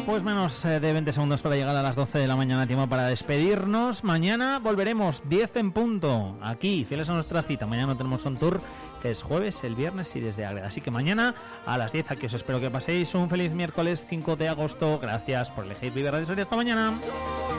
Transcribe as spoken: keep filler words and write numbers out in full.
Pues menos de veinte segundos para llegar a las doce de la mañana, tiempo para despedirnos. Mañana volveremos, diez en punto, aquí, fieles a nuestra cita. Mañana no tenemos on tour, que es jueves, el viernes y desde Ágreda. Así que mañana a las diez aquí os espero que paséis un feliz miércoles cinco de agosto. Gracias por elegir Vive Radio Soria. Hasta mañana.